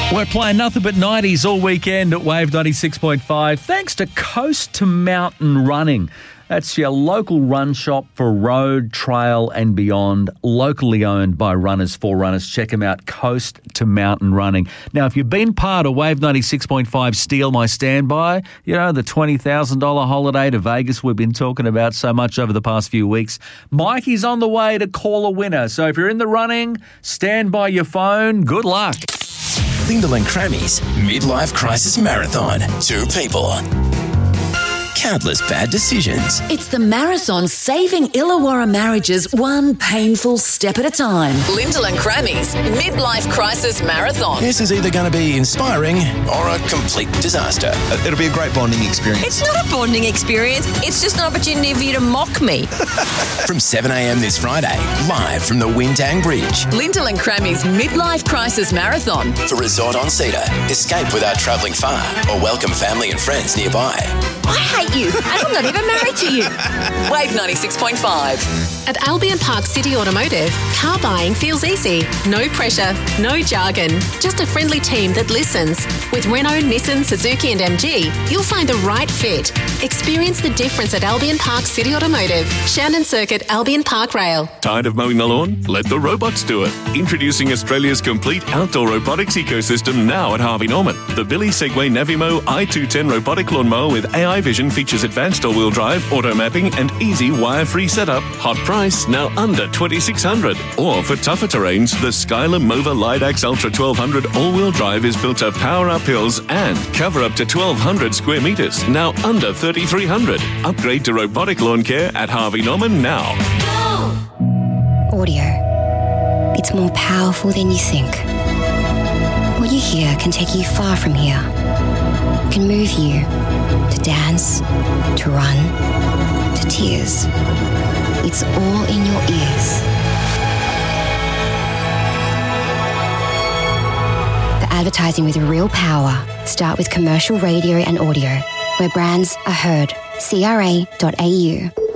We're playing nothing but 90s all weekend at Wave 96.5 thanks to Coast to Mountain Running. That's your local run shop for road, trail and beyond, locally owned by runners for runners. Check them out, Coast to Mountain Running. Now, if you've been part of Wave 96.5 Steal My Standby, you know, the $20,000 holiday to Vegas we've been talking about so much over the past few weeks, Mikey's on the way to call a winner. So if you're in the running, stand by your phone. Good luck. Lyndall and Crammy's Midlife Crisis Marathon. 2 people. Countless bad decisions. It's the marathon saving Illawarra marriages one painful step at a time. Lyndall and Crammy's Midlife Crisis Marathon. This is either going to be inspiring or a complete disaster. It'll be a great bonding experience. It's not a bonding experience. It's just an opportunity for you to mock me. From 7 a.m. this Friday, live from the Wintang Bridge. Lyndall and Crammy's Midlife Crisis Marathon. For Resort on Cedar, escape without travelling far or welcome family and friends nearby. I hate you, and I'm not even married to you. Wave 96.5. At Albion Park City Automotive, car buying feels easy. No pressure, no jargon, just a friendly team that listens. With Renault, Nissan, Suzuki and MG, you'll find the right fit. Experience the difference at Albion Park City Automotive, Shannon Circuit, Albion Park Rail. Tired of mowing the lawn? Let the robots do it. Introducing Australia's complete outdoor robotics ecosystem now at Harvey Norman. The Billy Segway Navimo i210 robotic lawnmower with AI vision features advanced all-wheel drive, auto mapping and easy wire-free setup. Hot price, now under $2,600. Or for tougher terrains, the Skyler Mova Lidax Ultra 1200 all-wheel drive is built to power up hills and cover up to 1,200 square metres, now under $3,300. Upgrade to robotic lawn care at Harvey Norman now. Audio. It's more powerful than you think. What you hear can take you far from here. It can move you to dance, to run, to tears. It's all in your ears. The advertising with real power. Start with commercial radio and audio, where brands are heard. CRA.au.